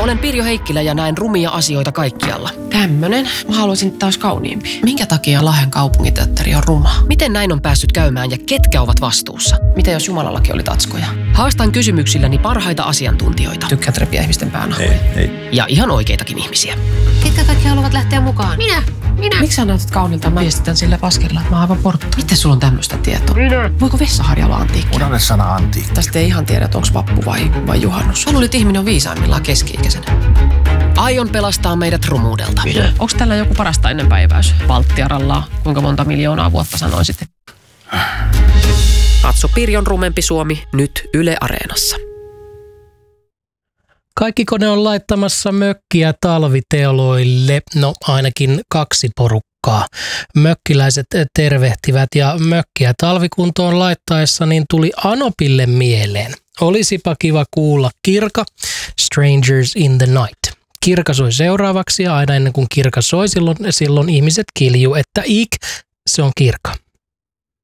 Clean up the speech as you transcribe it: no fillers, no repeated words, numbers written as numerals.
Olen Pirjo Heikkilä ja näen rumia asioita kaikkialla. Tämmönen. Mä haluaisin taas kauniimpi. Minkä takia Lahden kaupunginteatteri on ruma? Miten näin on päässyt käymään ja ketkä ovat vastuussa? Mitä jos Jumalallakin oli tatskoja? Haastan kysymyksilläni parhaita asiantuntijoita. Tykkäät repiä ihmisten päänahoja? Ei. Ja ihan oikeitakin ihmisiä. Ketkä kaikki haluavat lähteä mukaan? Minä. Miksi sä näytät kaunilta? Mä viestitän sille paskella, että mä oon aivan portta. Miten sulla on tämmöistä tietoa? Voiko vessaharja olla antiikki? Unohda sana antiikki. Tästä ei ihan tiedä, että onko vappu vai juhannus. Mä luulin, että ihminen on viisaimmillaan keski-ikäisenä. Aion pelastaa meidät rumuudelta. Onko tällä joku parasta ennenpäiväys? Valttiarallaa. Kuinka monta miljoonaa vuotta sanoisit? Katso Pirjon rumempi Suomi nyt Yle Areenassa. Kaikki kone on laittamassa mökkiä talviteloille, no ainakin 2 porukkaa. Mökkiläiset tervehtivät ja mökkiä talvikuntoon laittaessa niin tuli Anopille mieleen. Olisipa kiva kuulla Kirka, Strangers in the Night. Kirka soi seuraavaksi ja aina ennen kuin Kirka soi, silloin ihmiset kiljuu, että se on Kirka.